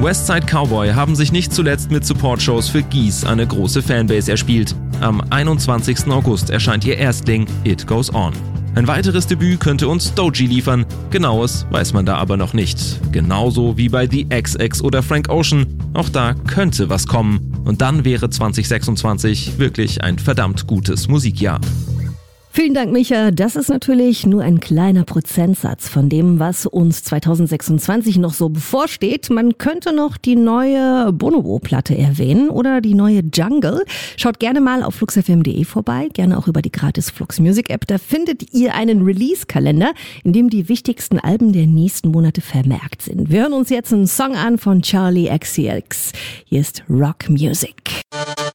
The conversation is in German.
Westside Cowboy haben sich nicht zuletzt mit Support-Shows für Geese eine große Fanbase erspielt. Am 21. August erscheint ihr Erstling It Goes On. Ein weiteres Debüt könnte uns Doechii liefern, Genaues weiß man da aber noch nicht. Genauso wie bei The XX oder Frank Ocean, auch da könnte was kommen. Und dann wäre 2026 wirklich ein verdammt gutes Musikjahr. Vielen Dank, Micha. Das ist natürlich nur ein kleiner Prozentsatz von dem, was uns 2026 noch so bevorsteht. Man könnte noch die neue Bonobo-Platte erwähnen oder die neue Jungle. Schaut gerne mal auf fluxfm.de vorbei, gerne auch über die gratis Flux Music App. Da findet ihr einen Release-Kalender, in dem die wichtigsten Alben der nächsten Monate vermerkt sind. Wir hören uns jetzt einen Song an von Charli XCX. Hier ist Rock Music.